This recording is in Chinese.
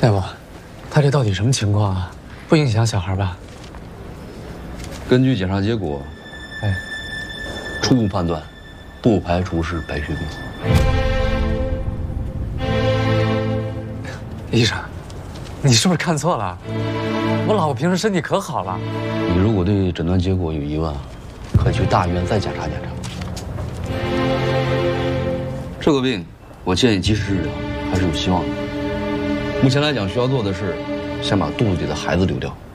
大夫，他这到底什么情况啊？不影响小孩吧？ 根据检查结果， 哎， 初步判断，不排除是白血病。 医生，你是不是看错了？我老婆平时身体可好了。 你如果对诊断结果有疑问，可以去大医院再检查检查。这个病，我建议及时治疗，还是有希望的。目前来讲，需要做的是先把肚子里的孩子流掉。